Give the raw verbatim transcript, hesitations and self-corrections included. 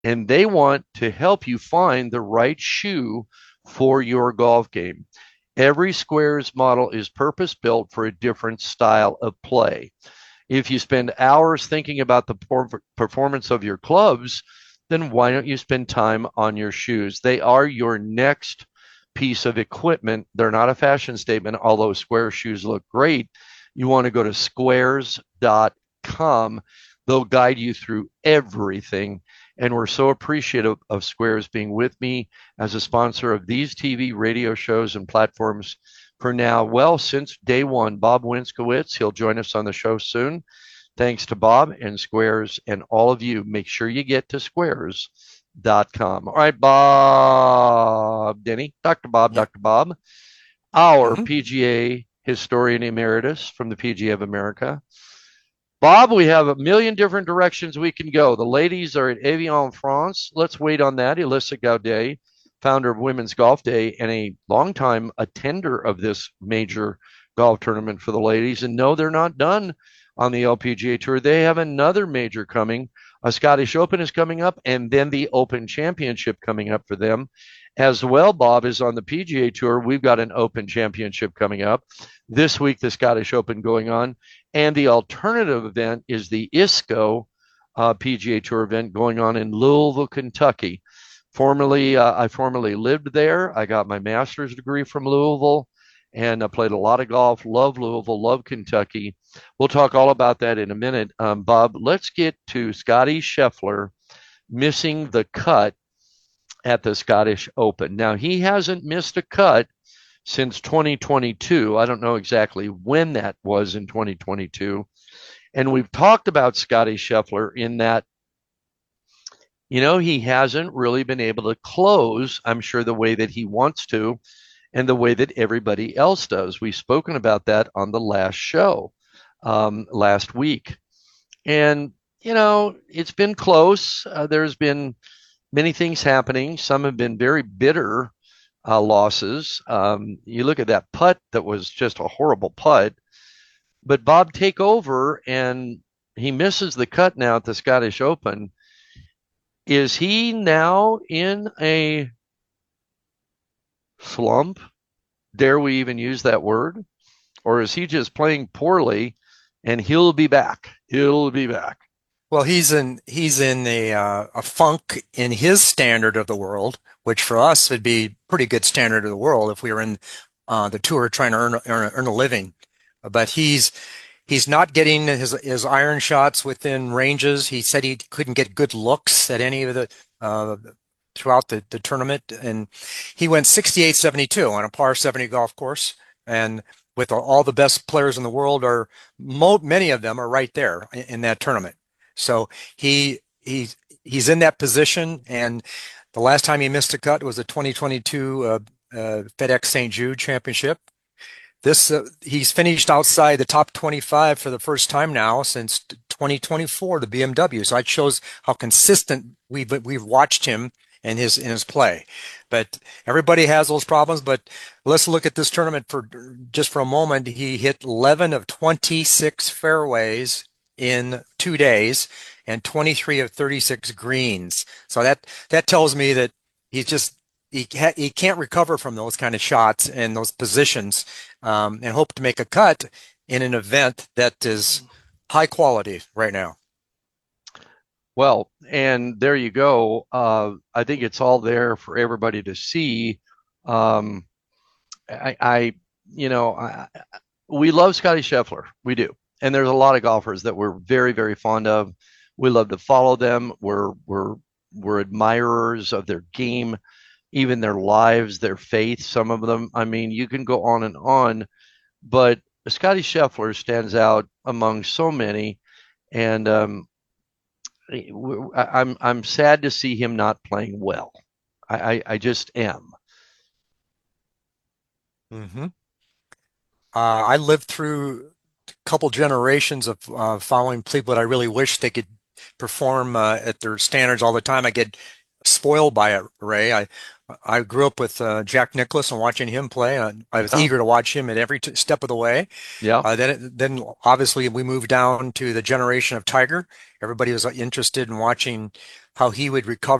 and they want to help you find the right shoe for your golf game. Every Squares model is purpose built for a different style of play. If you spend hours thinking about the performance of your clubs, then why don't you spend time on your shoes? They are your next piece of equipment. They're not a fashion statement, although Square shoes look great. You want to go to squares dot com. They'll guide you through everything. And we're so appreciative of Squares being with me as a sponsor of these T V, radio shows, and platforms for now, well, since day one. Bob Winskowitz, he'll join us on the show soon. Thanks to Bob and Squares and all of you. Make sure you get to squares dot com. All right, Bob Denny, Doctor Bob, Yeah. Doctor Bob, our hmm P G A historian emeritus from the P G A of America. Bob, we have a million different directions we can go. The ladies are at Evian France. Let's wait on that. Elissa Gaudet, founder of Women's Golf Day and a longtime attender of this major golf tournament for the ladies. And no, they're not done on the L P G A Tour. They have another major coming. A Scottish Open is coming up, and then the Open Championship coming up for them. As well, Bob is on the P G A Tour. We've got an Open Championship coming up. This week, the Scottish Open going on. And the alternative event is the I S C O uh, P G A Tour event going on in Louisville, Kentucky. Formerly, uh, I formerly lived there. I got my master's degree from Louisville, and I played a lot of golf. Love Louisville, love Kentucky. We'll talk all about that in a minute. Um, Bob, let's get to Scotty Scheffler missing the cut at the Scottish Open. Now, he hasn't missed a cut since twenty twenty-two. I don't know exactly when that was in twenty twenty-two. And we've talked about Scotty Scheffler in that, you know, he hasn't really been able to close, I'm sure, the way that he wants to and the way that everybody else does. We've spoken about that on the last show um, last week. And, you know, it's been close. Uh, there's been many things happening. Some have been very bitter uh, losses. Um, you look at that putt that was just a horrible putt. But Bob, take over, and he misses the cut now at the Scottish Open. Is he now in a slump? Dare we even use that word? Or is he just playing poorly and he'll be back? He'll be back. Well, he's in he's in a uh, a funk in his standard of the world, which for us would be pretty good standard of the world if we were in uh, the tour trying to earn earn, earn a living. But he's he's not getting his his iron shots within ranges. He said he couldn't get good looks at any of the uh, throughout the, the tournament, and he went sixty-eight seventy-two on a par seventy golf course, and with all the best players in the world are mo many of them are right there in, in that tournament. So he he he's in that position, and the last time he missed a cut was the twenty twenty-two uh, uh, FedEx Saint Jude Championship. This uh, he's finished outside the top twenty-five for the first time now since twenty twenty-four, the B M W. So it shows how consistent we've we've watched him in his in his play. But everybody has those problems. But let's look at this tournament for just for a moment. He hit eleven of twenty-six fairways in two days and twenty-three of thirty-six greens. So that that tells me that he's just he ha he can't recover from those kind of shots and those positions, um, and hope to make a cut in an event that is high quality right now. Well, and there you go. Uh, I think it's all there for everybody to see. Um, I, I, you know, I, we love Scotty Scheffler. We do. And there's a lot of golfers that we're very, very fond of. We love to follow them. We're, we're, we're admirers of their game, even their lives, their faith, some of them. I mean, you can go on and on, but Scotty Scheffler stands out among so many. And, um, I'm I'm sad to see him not playing well. I I, I just am. hmm Uh, I lived through a couple generations of uh, following people that I really wish they could perform uh, at their standards all the time. I get spoiled by it, Ray. I I grew up with uh, Jack Nicklaus and watching him play. Uh, I was Yeah, eager to watch him at every t step of the way. yeah, Uh, then, it, then obviously we moved down to the generation of Tiger. Everybody was uh, interested in watching how he would recover